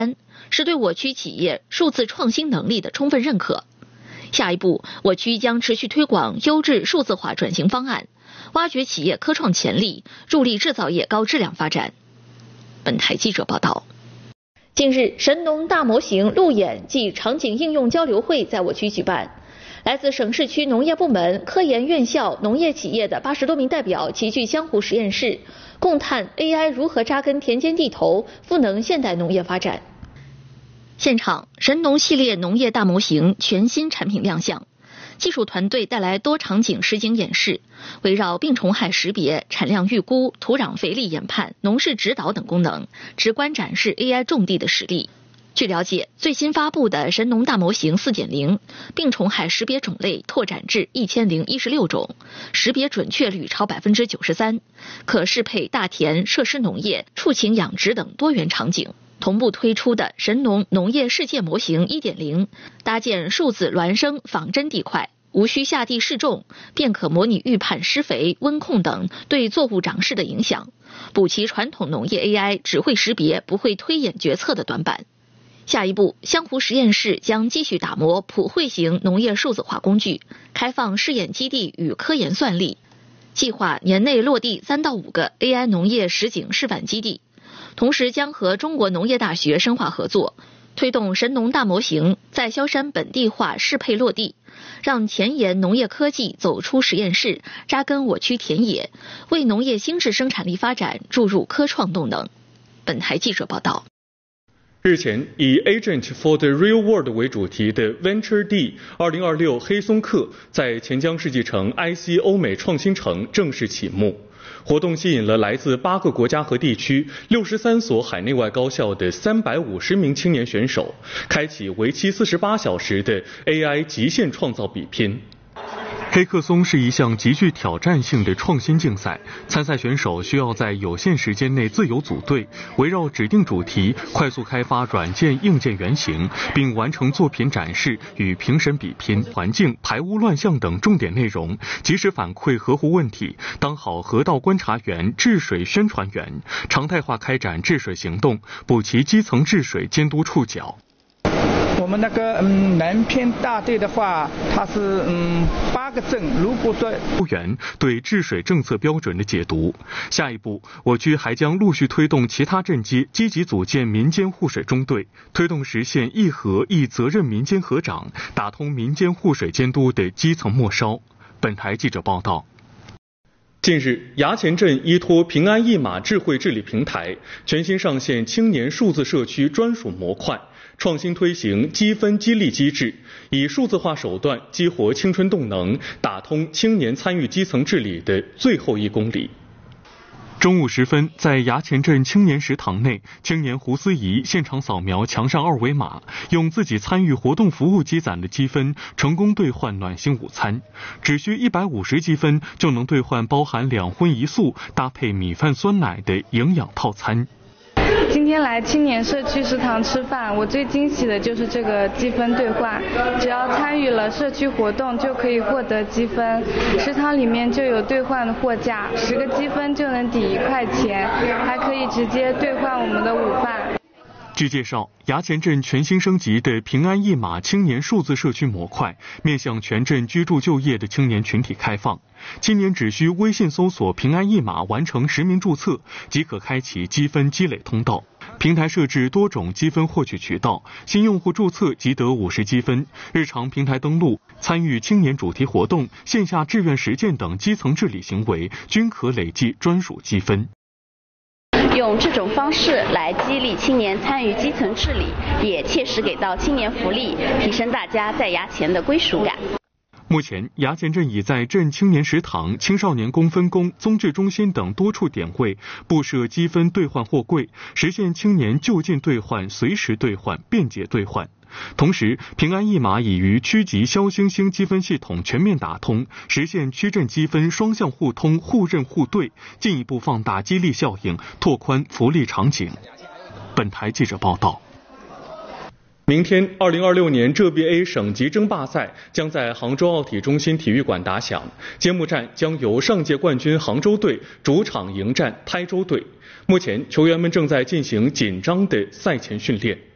是对我区企业数字创新能力的充分认可。下一步，我区将持续推广优质数字化转型方案，挖掘企业科创潜力，助力制造业高质量发展。本台记者报道。近日，神农大模型路演暨场景应用交流会在我区举办，来自省市区农业部门、科研院校、农业企业的80多名代表齐聚湘湖实验室，共探 AI 如何扎根田间地头，赋能现代农业发展。现场，神农系列农业大模型全新产品亮相，技术团队带来多场景实景演示，围绕病虫害识别、产量预估、土壤肥力研判、农事指导等功能，直观展示 AI 种地的实力。据了解，最新发布的神农大模型 4.0 病虫害识别种类拓展至1016种，识别准确率超93%，可适配大田、设施农业、畜禽养殖等多元场景。同步推出的神农农业世界模型 1.0 搭建数字孪生仿真地块，无需下地试种，便可模拟预判施肥、温控等对作物长势的影响，补齐传统农业 AI 只会识别不会推演决策的短板。下一步，湘湖实验室将继续打磨普惠型农业数字化工具，开放试验基地与科研算力，计划年内落地3到5个 AI 农业实景示范基地。同时将和中国农业大学深化合作，推动神农大模型在萧山本地化适配落地，让前沿农业科技走出实验室，扎根我区田野，为农业新质生产力发展注入科创动能。本台记者报道。 日前，以 Agent for the Real World 为主题的 Venture D 2026黑松课在钱江世纪城 IC 欧美创新城正式启幕。活动吸引了来自8个国家和地区63所海内外高校的350名青年选手，开启为期48小时的 AI 极限创造比拼。黑客松是一项极具挑战性的创新竞赛，参赛选手需要在有限时间内自由组队，围绕指定主题快速开发软件硬件原型，并完成作品展示与评审比拼、环境、排污乱象等重点内容，及时反馈河湖问题，当好河道观察员、治水宣传员，常态化开展治水行动，补齐基层治水监督触角。 我们那个南偏大队的话，它是8个镇，如果说员对治水政策标准的解读。下一步，我区还将陆续推动其他镇街积极组建民间护水中队，推动实现一河一责任民间河长，打通民间护水监督的基层末梢。本台记者报道。近日，衙前镇依托平安一码智慧治理平台，全新上线青年数字社区专属模块，创新推行积分激励机制，以数字化手段激活青春动能，打通青年参与基层治理的最后1公里。中午时分，在衙前镇青年食堂内，青年胡思怡现场扫描墙上2维码，用自己参与活动服务积攒的积分，成功兑换暖心午餐。只需150积分就能兑换包含2荤1素搭配米饭酸奶的营养套餐。 今天来青年社区食堂吃饭，我最惊喜的就是这个积分兑换，只要参与了社区活动就可以获得积分，食堂里面就有兑换的货架，10个积分就能抵1块钱，还可以直接兑换我们的午饭。 据介绍，衙前镇全新升级的平安一码青年数字社区模块，面向全镇居住就业的青年群体开放。青年只需微信搜索平安一码完成实名注册，即可开启积分积累通道。平台设置多种积分获取渠道，新用户注册即得50积分，日常平台登录、参与青年主题活动、线下志愿实践等基层治理行为，均可累计专属积分。 用这种方式来激励青年参与基层治理，也切实给到青年福利，提升大家在衙前的归属感。 目前，衙前镇已在镇青年食堂、青少年宫分工、综治中心等多处点位布设积分兑换货柜，实现青年就近兑换、随时兑换、便捷兑换。同时，平安一码已与区级消星星积分系统全面打通，实现区镇积分双向互通、互认互兑，进一步放大激励效应，拓宽福利场景。本台记者报道。明天，2026年浙 BA 省级争霸赛将在杭州奥体中心体育馆打响，揭幕战将由上届冠军杭州队主场迎战台州队。目前，球员们正在进行紧张的赛前训练。